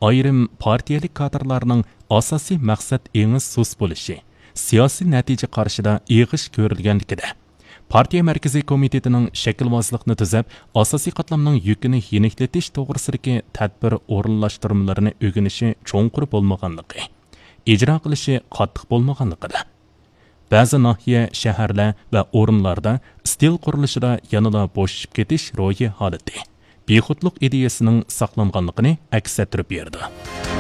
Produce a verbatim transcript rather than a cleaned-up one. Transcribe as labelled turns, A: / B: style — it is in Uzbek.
A: ayrim partiyalik kadrlarning asosiy maqsad engiz sus bo'lishi, siyosiy natija qarshida ig'ish ko'rilganligida partiya markaziy komitetining shaklvozlikni tuzab, asosiy qatlamning yukini yeniklatish to'g'risidagi tadbir o'rinlashtirmalarini o'rganishi cho'nqur bo'lmaganligi, ijro qilishi qattiq bo'lmaganligida. Ba'zi nahiya, shaharlar va o'rinlarda stil qurilishida yanada bo'shib ketish ro'yi holati, bexudlik ideyasining saqlanganligini aks ettirib berdi.